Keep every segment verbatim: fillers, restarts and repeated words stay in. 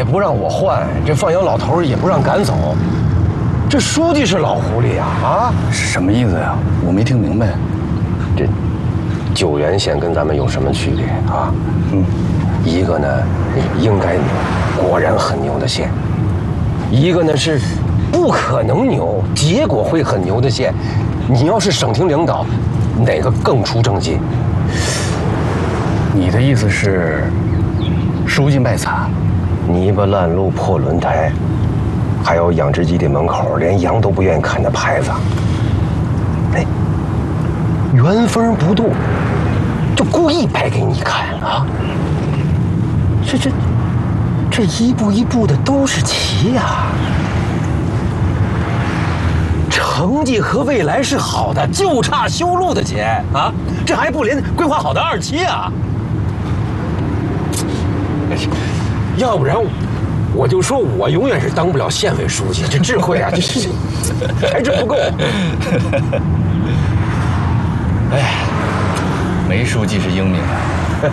也不让我换，这放羊老头也不让赶走，这书记是老狐狸呀！啊， 什么意思呀？我没听明白。 这九原县跟咱们有什么区别啊？嗯，一个呢应该牛，果然很牛的县；一个呢是不可能牛，结果会很牛的县。你要是省厅领导，哪个更出政绩？ 你的意思是，书记卖惨， 泥巴烂路破轮胎，还有养殖基地门口连羊都不愿意看的牌子。哎，原封不动，就故意摆给你看啊！这这这一步一步的都是棋呀！成绩和未来是好的，就差修路的钱啊！这还不连规划好的二期啊！要不然我就说我永远是当不了县委书记，这智慧啊，这是还真不够。 哎，梅书记是英明啊，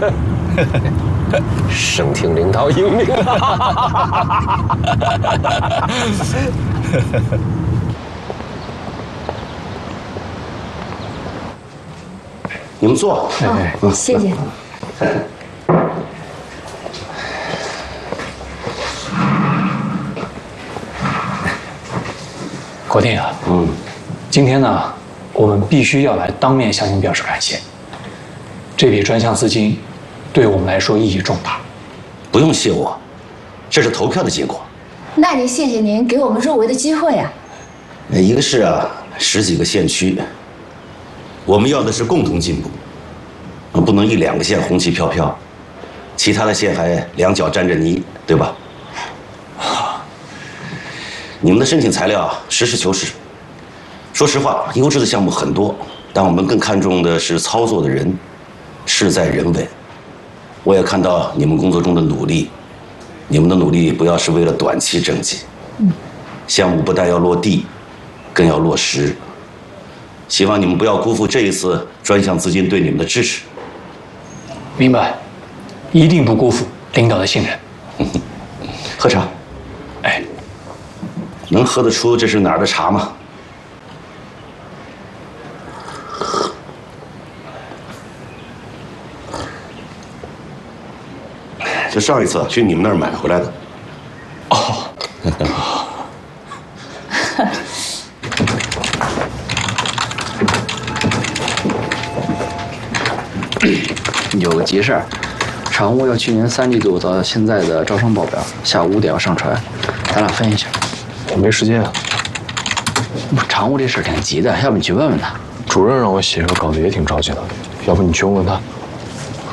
省厅领导英明啊。 你们坐。 哦，谢谢。 国定啊，嗯，今天呢，我们必须要来当面向您表示感谢。这笔专项资金，对我们来说意义重大。 不用谢我，这是投票的结果。 那得谢谢您给我们入围的机会啊。 一个是啊，十几个县区，我们要的是共同进步，不能一两个县红旗飘飘，其他的县还两脚沾着泥，对吧？你们的申请材料实事求是。说实话，优质的项目很多，但我们更看重的是操作的人，事在人为。我也看到你们工作中的努力，你们的努力不要是为了短期政绩。嗯，项目不但要落地，更要落实。希望你们不要辜负这一次专项资金对你们的支持。 明白，一定不辜负领导的信任。 喝茶。 哎。 能喝得出这是哪儿的茶吗？这上一次去你们那儿买回来的。 哦。 有个急事儿，常务要去年三季度到现在的招商报表，下午五点要上传，咱俩分一下。 我没时间啊。 常务这事儿挺急的，要不你去问问他。 主任让我写个稿子也挺着急的，要不你去问问他。